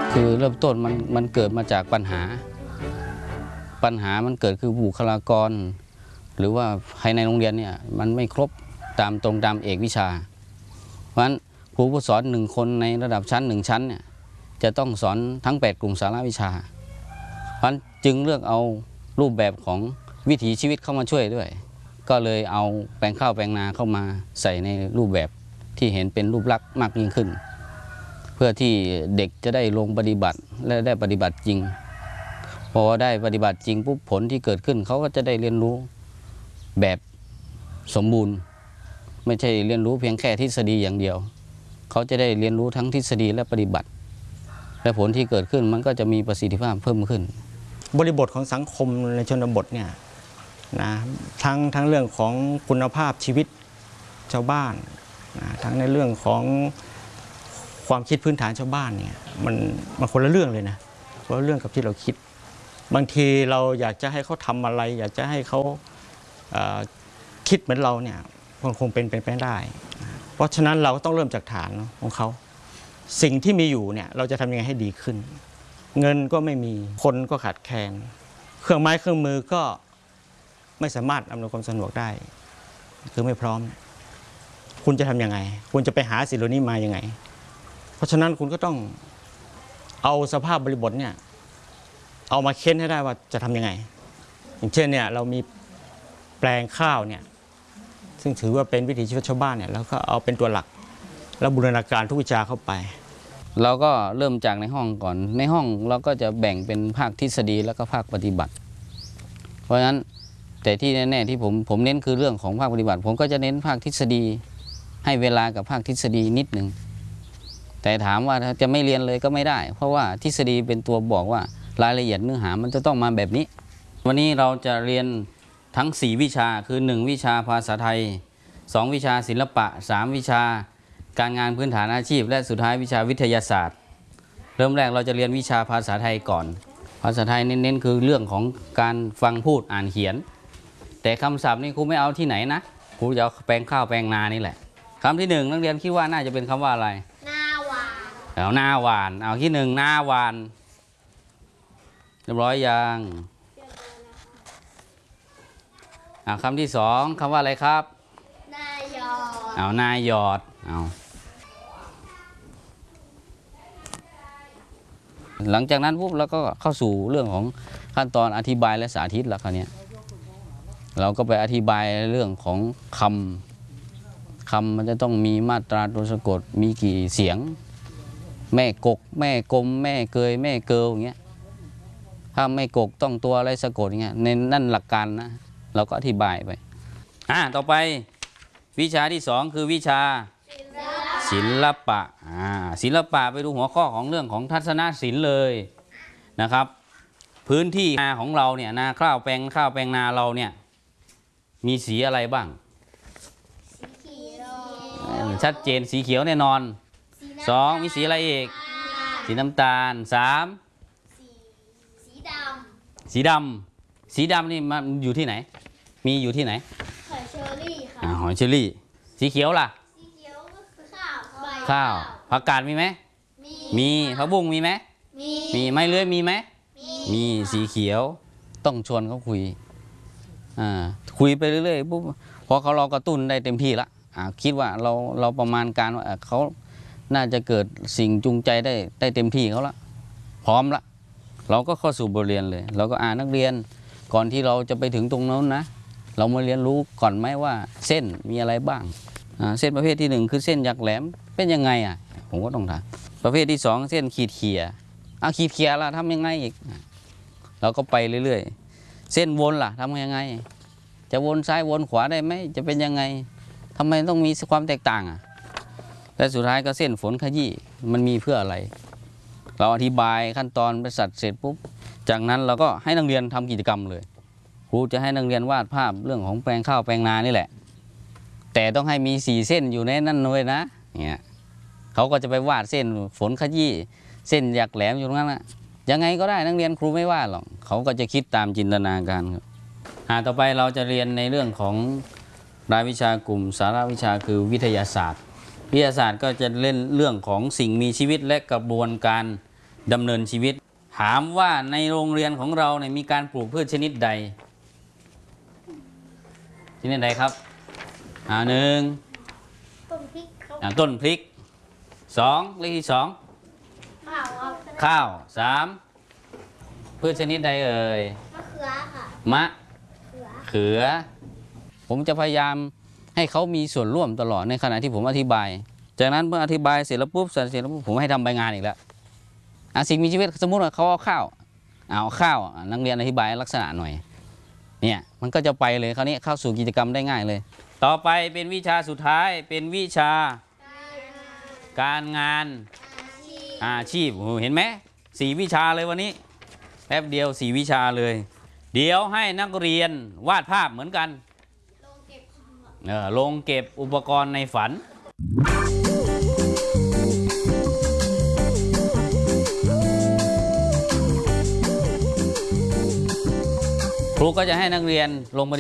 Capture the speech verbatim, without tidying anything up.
คือเริ่มต้นมันมันเกิดมาจากปัญหาปัญหามันเกิดคือบุคลากรหรือว่าภายในโรงเรียนเนี่ยมันไม่ครบตามตรงตามเอกวิชาเพราะฉะนั้นครูผู้สอนหนึ่งคนในระดับชั้นหนึ่งชั้นเนี่ยจะต้องสอนทั้งแปดกลุ่มสาระวิชาเพราะฉะนั้นจึงเลือกเอารูปแบบของวิถีชีวิตเข้ามาช่วยด้วยก็เลยเอาแปลงข้าวแปลงนาเข้ามาใส่ในรูปแบบที่เห็นเป็นรูปลักษณ์มากยิ่งขึ้นเพื่อที่เด็กจะได้ลงปฏิบัติและได้ปฏิบัติจริงพอได้ปฏิบัติจริงปุ๊บผลที่เกิดขึ้นเขาก็จะได้เรียนรู้แบบสมบูรณ์ไม่ใช่เรียนรู้เพียงแค่ทฤษฎีอย่างเดียวเขาจะได้เรียนรู้ทั้งทฤษฎีและปฏิบัติและผลที่เกิดขึ้นมันก็จะมีประสิทธิภาพเพิ่มขึ้นบริบทของสังคมในชนบทเนี่ยนะทั้งทั้งเรื่องของคุณภาพชีวิตชาวบ้านนะทั้งในเรื่องของความคิดพื้นฐานชาวบ้านเนี่ยมันมันคนละเรื่องเลยนะคนละเรื่องกับที่เราคิดบางทีเราอยากจะให้เขาทำอะไรอยากจะให้เขาคิดเหมือนเราเนี่ยมันคงเป็นไปไม่ได้เพราะฉะนั้นเราก็ต้องเริ่มจากฐานของเขาสิ่งที่มีอยู่เนี่ยเราจะทำยังไงให้ดีขึ้นเงินก็ไม่มีคนก็ขาดแคลนเครื่องไม้เครื่องมือก็ไม่สามารถอำนวยความสะดวกได้คือไม่พร้อมคุณจะทำยังไงคุณจะไปหาสิ่งเหล่านี้มายังไงเพราะฉะนั้นคุณก็ต้องเอาสภาพบริบทเนี่ยเอามาเค้นให้ได้ว่าจะทำยังไงอย่างเช่นเนี่ยเรามีแปลงข้าวเนี่ยซึ่งถือว่าเป็นวิถีชีวิตชาวบ้านเนี่ยแล้วก็เอาเป็นตัวหลักแล้วบูรณาการทุกวิชาเข้าไปเราก็เริ่มจากในห้องก่อนในห้องเราก็จะแบ่งเป็นภาคทฤษฎีแล้วก็ภาคปฏิบัติ เพราะฉะนั้นแต่ที่แน่ๆที่ผมผมเน้นคือเรื่องของภาคปฏิบัติผมก็จะเน้นภาคทฤษฎีให้เวลากับภาคทฤษฎีนิดหนึ่งแต่ถามว่าจะไม่เรียนเลยก็ไม่ได้เพราะว่าทฤษฎีเป็นตัวบอกว่ารายละเอียดเนื้อหามันจะต้องมาแบบนี้วันนี้เราจะเรียนทั้งสี่วิชาคือหนึ่งวิชาภาษาไทยสองวิชาศิลปะสามวิชาการงานพื้นฐานอาชีพและสุดท้ายวิชาวิทยาศาสตร์เริ่มแรกเราจะเรียนวิชาภาษาไทยก่อนภาษาไทยเน้นๆคือเรื่องของการฟังพูดอ่านเขียนแต่คำศัพท์นี่ครูไม่เอาที่ไหนนะครูจะเอาแปลงข้าวแปลงนานี่แหละคำที่หนึ่งนักเรียนคิดว่าน่าจะเป็นคำว่าอะไรหน้าหวานเอาหน้าหวานเอาที่หนึ่งหน้าหวานเรียบร้อยยังเอาคำที่สองคำว่าอะไรครับนายอดเอานายหยอดเอาหลังจากนั้นปุ๊บเราก็เข้าสู่เรื่องของขั้นตอนอธิบายและสาธิตแล้วคราวนี้เราก็ไปอธิบายเรื่องของคำคำมันจะต้องมีมาตราตัวสะกดมีกี่เสียงแม่กกแม่กลมแม่เกยแม่เกิลอย่างเงี้ยถ้าไม่กกต้องตัวอะไรสะกดอย่างเงี้ยในนั่นหลักการนะเราก็อธิบายไปอ่าต่อไปวิชาที่สองคือวิชาศิลปะอ่าศิลปะไปดูหัวข้อของเรื่องของทัศนศิลป์เลยนะครับพื้นที่นาของเราเนี่ยนาข้าวแปลงข้าวแปลงนาเราเนี่ยมีสีอะไรบ้างสีเขียวชัดเจนสีเขียวแน่นอนสองมีสีอะไรอีกสีน้ำตาลสามสีดำสีดำสีดำนี่มันอยู่ที่ไหนมีอยู่ที่ไหนหอยเชอรี่ค่ะอ่าหอยเชอรี่สีเขียวล่ะสีเขียวก็คือข้าวใบข้าวผักกาดมีไหมมีมีผักบุ้งมีไหมมีมีไม้เลื้อยมีไหมมีมีสีเขียวต้องชวนเขาคุยอ่าคุยไปเรื่อยๆปุ๊บพอเขาเรากระตุ้นได้เต็มที่ละอ่าคิดว่าเราเราประมาณการว่าเขาน่าจะเกิดสิ่งจูงใจได้ได้เต็มที่เขาละพร้อมละเราก็เข้าสู่บทเรียนเลยเราก็อ่านนักเรียนก่อนที่เราจะไปถึงตรงนั้นนะเรามาเรียนรู้ก่อนไหมว่าเส้นมีอะไรบ้างอ่าเส้นประเภทที่หนึ่งคือเส้นหยักแหลมเป็นยังไงอ่ะผมก็ต้องถามประเภทที่สองเส้นขีดเขี่ยอ่ะขีดเขี่ยล่ะทำยังไงอีกเราก็ไปเรื่อยๆเส้นวนล่ะทำยังไงจะวนซ้ายวนขวาได้ไหมจะเป็นยังไงทำไมต้องมีความแตกต่างอ่ะและสุดท้ายก็เส้นฝนขยี้มันมีเพื่ออะไรเราอธิบายขั้นตอนไปสัตว์เสร็จปุ๊บจากนั้นเราก็ให้นักเรียนทำกิจกรรมเลยครูจะให้นักเรียนวาดภาพเรื่องของแปลงข้าวแปลงนานี่แหละแต่ต้องให้มีสี่เส้นอยู่ในนั้นด้วยนะเนี่ยเขาก็จะไปวาดเส้นฝนขยี้เส้นหยักแหลมอยู่ตรงนั้นนะยังไงก็ได้นักเรียนครูไม่ว่าหรอกเขาก็จะคิดตามจินตนาการครับอ่าต่อไปเราจะเรียนในเรื่องของรายวิชากลุ่มสาระวิชาคือวิทยาศาสตร์วิทยาศาสตร์ก็จะเล่นเรื่องของสิ่งมีชีวิตและกระบวนการดำเนินชีวิต ถามว่าในโรงเรียนของเราเนี่ยมีการปลูกพืชชนิดใดชนิดใดครับอ่าหนึ่งต้นพริกครับอ่าต้นพริกสองเลขที่สองข้าวครับข้าวสามพืชชนิดใดเอ่ยมะเขือค่ะมะเขือเขือ ผมจะพยายามให้เขามีส่วนร่วมตลอดในขณะที่ผมอธิบาย จากนั้นเมื่ออธิบายเสร็จแล้วปุ๊บเสร็จแล้วปุ๊บผมให้ทำใบงานอีกแล้วอ่ะสิ่งมีชีวิตสมมุติว่าเขาเอาข้าวเอาข้าวอ่ะนักเรียนอธิบายลักษณะหน่อยเนี่ยมันก็จะไปเลยคราวนี้เข้าสู่กิจกรรมได้ง่ายเลย ต่อไปเป็นวิชาสุดท้ายเป็นวิชาการงานอาชีพโอ้โหเห็นไหมสี่วิชาเลยวันนี้แป๊บเดียวสี่วิชาเลย เดี๋ยวให้นักเรียนวาดภาพเหมือนกันลงเก็บของเออลงเก็บอุปกรณ์ในฝัน ครูก็จะให้นักเรียนลงมา